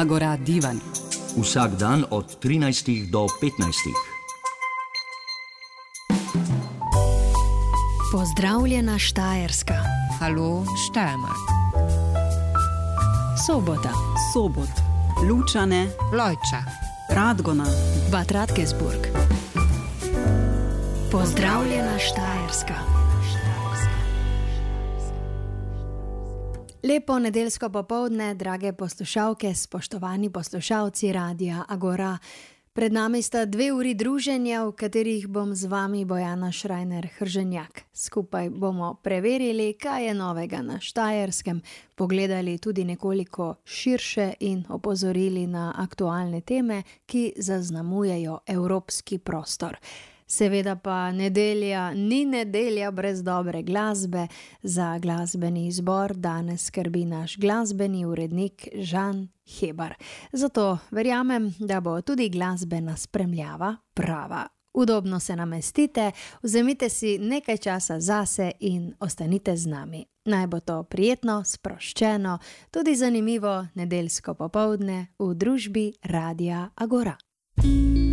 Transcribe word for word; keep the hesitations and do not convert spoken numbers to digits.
Agora Divan. Vsak dan od trinajstih do petnajstih. Pozdravljena Štajerska. Halo Steiermark. Sobota. Sobot. Lučane. Lojča. Radgona. Bad Radkersburg. Pozdravljena Štajerska. Lepo nedeljsko popoldne, drage poslušalke, spoštovani poslušalci Radia Agora. Pred nami sta dve uri druženja, v katerih bom z vami Bojana Šrajner-Hrženjak. Skupaj bomo preverili, kaj je novega na Štajerskem, pogledali tudi nekoliko širše in opozorili na aktualne teme, ki zaznamujejo evropski prostor. Seveda pa nedelja ni nedelja brez dobre glasbe. Za glasbeni izbor danes skrbi naš glasbeni urednik Žan Hebar. Zato verjamem, da bo tudi glasbena spremljava prava. Udobno se namestite, vzemite si nekaj časa zase in ostanite z nami. Naj bo to prijetno, sproščeno, tudi zanimivo nedeljsko popoldne v družbi Radia Agora.